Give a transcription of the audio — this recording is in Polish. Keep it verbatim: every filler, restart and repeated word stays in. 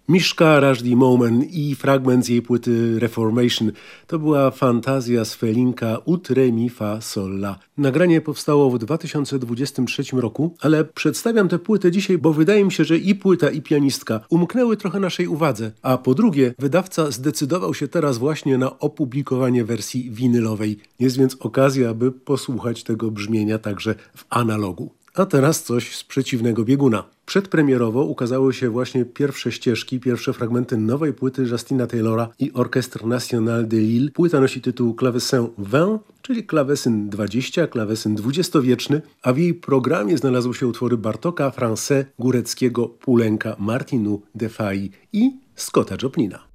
Miszka Rajdi Momen i fragment z jej płyty Reformation to była fantazja z Felinka ut re mi fa sol la. Nagranie powstało w dwa tysiące dwudziestym trzecim roku, ale przedstawiam tę płytę dzisiaj, bo wydaje mi się, że i płyta, i pianistka umknęły trochę naszej uwadze, a po drugie wydawca zdecydował się teraz właśnie na opublikowanie wersji winylowej. Jest więc okazja, by posłuchać tego brzmienia także w analogu. A teraz coś z przeciwnego bieguna. Przedpremierowo ukazały się właśnie pierwsze ścieżki, pierwsze fragmenty nowej płyty Justina Taylora i Orchestre National de Lille. Płyta nosi tytuł Clavecin dwadzieścia, czyli klawesyn dwadzieścia, klawesyn dwudziestowieczny, a w jej programie znalazły się utwory Bartoka, Francais, Góreckiego, Poulenca, Martinu, Defai i Scotta Joplina.